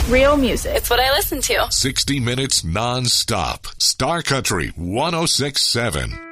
Real music. It's what I listen to. 60 minutes non-stop. Star Country 106.7.